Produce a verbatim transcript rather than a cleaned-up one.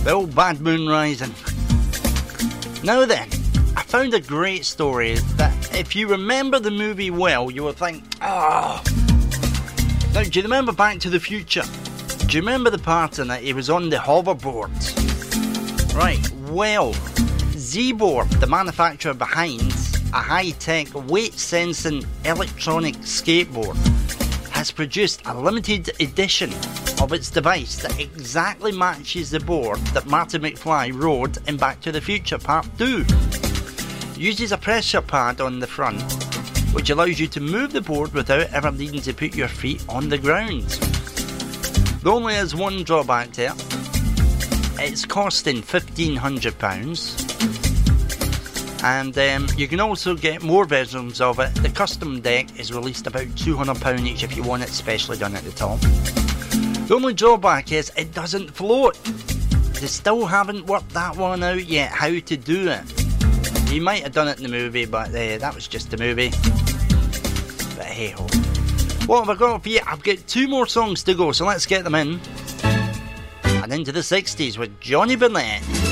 The old Bad Moon Rising. Now then, I found a great story that if you remember the movie well, you will think, oh. Now, do you remember Back to the Future? Do you remember the part in it he was on the hoverboard? Right, well, Z-Board, the manufacturer behind a high-tech weight-sensing electronic skateboard, has produced a limited edition of its device that exactly matches the board that Marty McFly rode in Back to the Future Part two. Uses a pressure pad on the front, which allows you to move the board without ever needing to put your feet on the ground. There only is one drawback there. It's costing fifteen hundred pounds. And um, you can also get more versions of it. The custom deck is released about two hundred pounds each if you want it specially done at the top. The only drawback is it doesn't float. They still haven't worked that one out yet, how to do it. You might have done it in the movie, but uh, that was just the movie. But hey ho. What have I got for you? I've got two more songs to go, so let's get them in. And into the sixties with Johnny Burnett.